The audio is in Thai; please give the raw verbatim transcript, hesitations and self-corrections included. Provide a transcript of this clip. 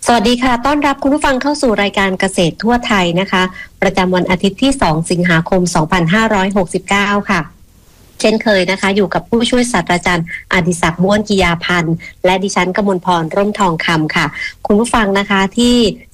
สวัสดีค่ะต้อนรับคุณผู้ฟังเข้าสู่รายการเกษตรทั่วไทยนะคะประจำวันอาทิตย์ที่สองสิงหาคมสองพันห้าร้อยหกสิบเก้าค่ะเช่นเคยนะคะอยู่กับผู้ช่วยศาสตราจารย์อดิศักดิ์บ้วนกิยาพันธ์และดิฉันกมลพรร่มทองคำค่ะคุณผู้ฟังนะคะที่